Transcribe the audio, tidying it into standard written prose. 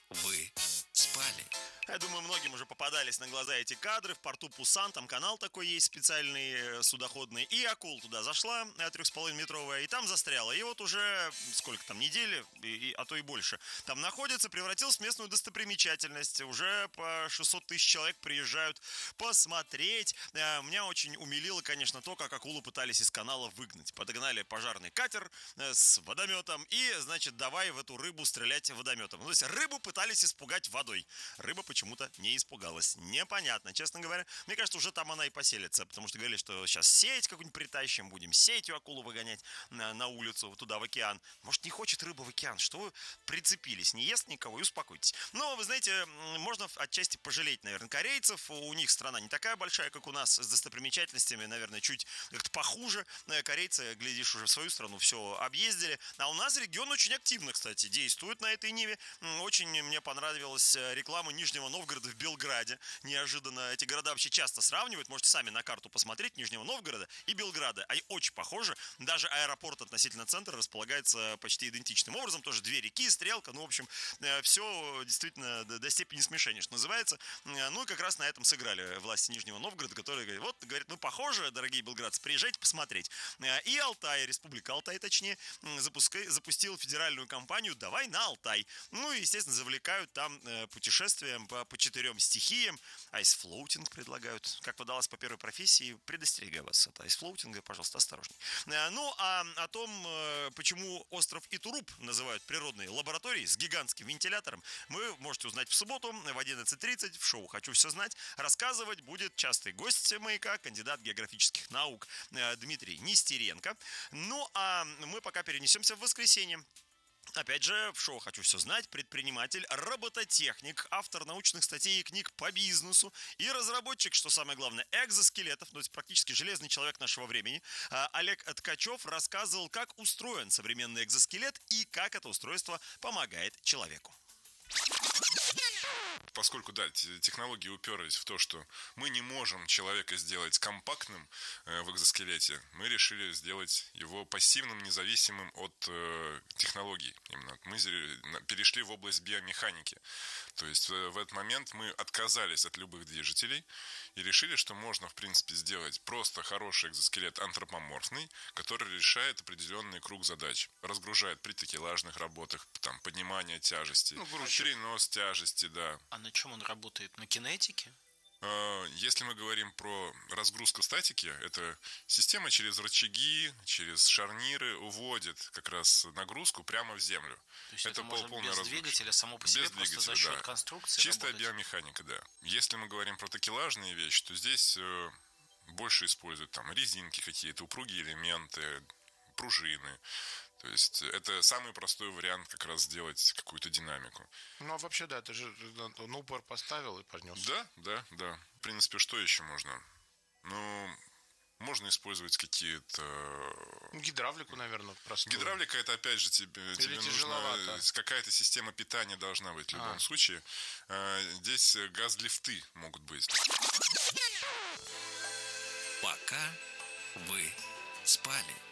вы спали. Я думаю, многим уже попадались на глаза эти кадры. В порту Пусан, там канал такой есть специальный, судоходный. И акула туда зашла, 3,5-метровая, и там застряла. И вот уже, сколько там, недели, а то и больше, там находится, превратилась в местную достопримечательность. Уже по 600 тысяч человек приезжают посмотреть. Меня очень умилило, конечно, то, как акулу пытались из канала выгнать. Подогнали пожарный катер с водометом и, значит, давай в эту рыбу стрелять водометом. Ну, то есть рыбу пытались испугать водой. Рыба почему-то не испугалась. Непонятно, честно говоря. Мне кажется, уже там она и поселится, потому что говорили, что сейчас сеть какую-нибудь притащим, будем сетью акулу выгонять на улицу, туда, в океан. Может, не хочет рыба в океан? Что вы прицепились? Не ест никого и успокойтесь. Но, вы знаете, можно отчасти пожалеть, наверное, корейцев. У них страна не такая большая, как у нас, с достопримечательностями, наверное, чуть как-то похуже. Корейцы, глядишь, уже в свою страну все объездили. А у нас регион очень активно, кстати, действует на этой ниве. Очень мне понравилась реклама Нижнего Новгорода в Белграде. Неожиданно эти города вообще часто сравнивают. Можете сами на карту посмотреть Нижнего Новгорода и Белграда. Они очень похожи. Даже аэропорт относительно центра располагается почти идентичным образом. Тоже две реки, стрелка. Ну, в общем, все действительно до степени смешения, что называется. Ну, и как раз на этом сыграли власти Нижнего Новгорода, которые говорят, вот, говорят, ну, похоже, дорогие белградцы, приезжайте посмотреть. И Алтай, Республика Алтай, точнее, запустила федеральную кампанию «Давай на Алтай». Ну, и, естественно, завлекают там путешествием по 4 стихиям. Айсфлоутинг предлагают. Как подалось по первой профессии, предостерегаю вас от айсфлоутинга, пожалуйста, осторожней. Ну, а о том, почему остров Итуруп называют природной лабораторией с гигантским вентилятором, вы можете узнать в субботу в 11:30 в шоу «Хочу все знать». Рассказывать будет частый гость «Маяка», кандидат географических наук Дмитрий Нестеренко. Ну, а мы пока перенесемся в воскресенье. Опять же, в шоу «Хочу все знать» предприниматель, робототехник, автор научных статей и книг по бизнесу и разработчик, что самое главное, экзоскелетов, то есть практически железный человек нашего времени, Олег Ткачев рассказывал, как устроен современный экзоскелет и как это устройство помогает человеку. Поскольку, да, технологии уперлись в то, что мы не можем человека сделать компактным в экзоскелете, мы решили сделать его пассивным, независимым от технологий. Именно мы перешли в область биомеханики. То есть в этот момент мы отказались от любых движителей и решили, что можно, в принципе, сделать просто хороший экзоскелет антропоморфный, который решает определенный круг задач. Разгружает при такелажных работах, там, поднимание тяжести, перенос тяжести, да. А на чем он работает? На кинетике? Если мы говорим про разгрузку статики, это система через рычаги, через шарниры уводит как раз нагрузку прямо в землю. То есть это может без двигателя, само по себе, без просто двигателя, за счет да. конструкции Чистая работать? биомеханика, да. Если мы говорим про такелажные вещи, то здесь больше используют там резинки какие-то, упругие элементы, пружины. То есть это самый простой вариант как раз сделать какую-то динамику. Ну, а вообще, да, ты же на упор поставил и понес. Да. В принципе, что еще можно? Ну, можно использовать какие-то... Гидравлику, наверное, простую. Гидравлика, это опять же тебе нужно... Какая-то система питания должна быть в любом случае. Здесь газ-лифты могут быть. Пока вы спали.